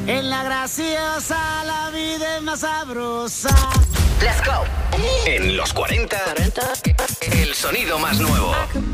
En la graciosa la vida es más sabrosa. Let's go. En los 40, el sonido más nuevo.